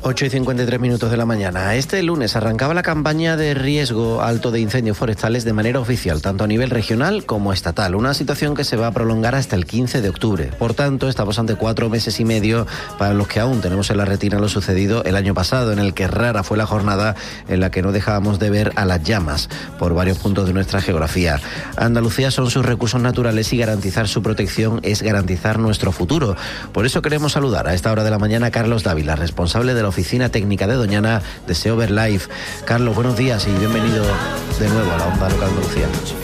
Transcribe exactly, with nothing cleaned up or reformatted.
ocho y cincuenta y tres minutos de la mañana. Este lunes arrancaba la campaña de riesgo alto de incendios forestales de manera oficial, tanto a nivel regional como estatal. Una situación que se va a prolongar hasta el quince de octubre. Por tanto, estamos ante cuatro meses y medio para los que aún tenemos en la retina lo sucedido el año pasado, en el que rara fue la jornada en la que no dejábamos de ver a las llamas por varios puntos de nuestra geografía. Andalucía son sus recursos naturales y garantizar su protección es garantizar nuestro futuro. Por eso queremos saludar a esta hora de la mañana a Carlos Dávila, responsable de la Oficina Técnica de Doñana de Seover Life. Carlos, buenos días y bienvenido de nuevo a la Onda Local Andalucía.